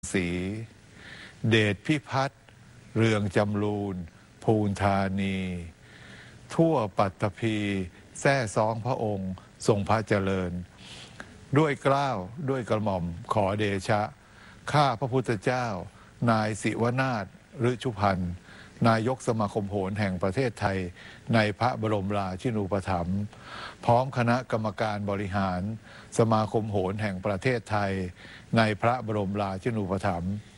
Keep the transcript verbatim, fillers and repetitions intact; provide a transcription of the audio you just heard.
ศรีเดชพิพัฒน์เรืองจำรูนภูนธานี ทั่วปัตตภีแท้ซ้องพระองค์ทรงพระเจริญด้วยเกล้าด้วยกระหม่อมขอเดชะข้าพระพุทธเจ้านายศิวนาถฤชุพันธ์นายกสมาคมโหรแห่งประเทศไทยในพระบรมราชินูปถัมภ์พร้อมคณะกรรมการบริหารสมาคมโหรแห่งประเทศไทยในพระบรมราชินูปถัมภ์